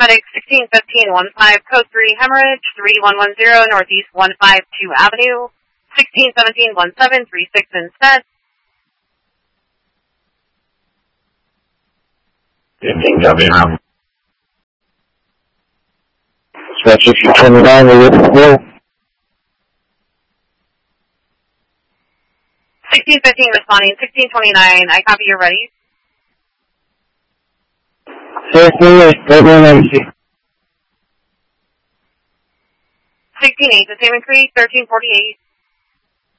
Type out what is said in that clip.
Medic 161515, code 3, hemorrhage, 3110, Northeast 152 Avenue, 16171736 instead. 15 copy now. Dispatch 1629, we're ready to go. 1615 responding, 1629, I copy, you're ready. Seriously, right now, MC. 16-8 to Salmon Creek, 1348.